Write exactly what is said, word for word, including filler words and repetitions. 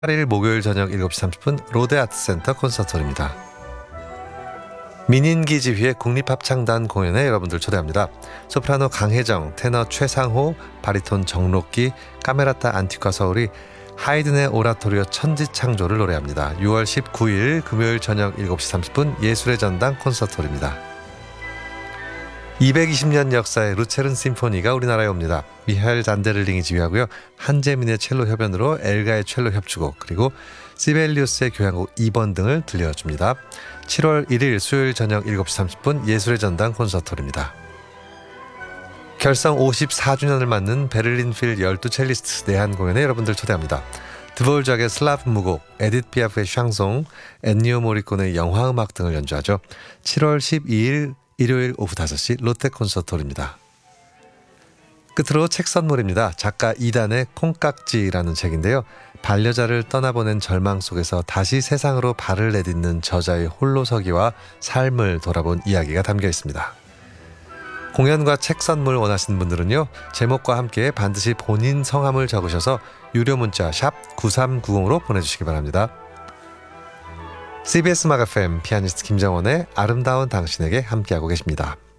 팔 일 목요일 저녁 일곱 시 삼십 분 롯데아트센터 콘서트홀입니다. 민인기지휘의 국립합창단 공연에 여러분들 초대합니다. 소프라노 강혜정, 테너 최상호, 바리톤 정록기, 카메라타 안티과 서울이 하이든의 오라토리오 천지창조를 노래합니다. 유월 십구일 금요일 저녁 일곱 시 삼십 분 예술의 전당 콘서트홀입니다. 이백이십 년 역사의 루체른 심포니가 우리나라에 옵니다. 미하엘 잔데를링이 지휘하고요. 한재민의 첼로 협연으로 엘가의 첼로 협주곡, 그리고 시벨리우스의 교향곡 이 번 등을 들려줍니다. 칠월 일일 수요일 저녁 일곱 시 삼십 분 예술의 전당 콘서트홀입니다. 결성 오십사 주년을 맞는 베를린 필 열두 첼리스트 내한 공연에 여러분들 초대합니다. 드볼작의 슬라브 무곡, 에디트 피아프의 샹송, 엔니오 모리콘의 영화음악 등을 연주하죠. 칠월 십이일 일요일 오후 다섯 시 롯데 콘서트홀입니다. 끝으로 책 선물입니다. 작가 이단의 콩깍지라는 책인데요. 반려자를 떠나보낸 절망 속에서 다시 세상으로 발을 내딛는 저자의 홀로서기와 삶을 돌아본 이야기가 담겨 있습니다. 공연과 책 선물 원하시는 분들은요. 제목과 함께 반드시 본인 성함을 적으셔서 유료 문자 샵 구삼구공으로 보내주시기 바랍니다. 씨비에스 마가팸 피아니스트 김정원의 아름다운 당신에게 함께하고 계십니다.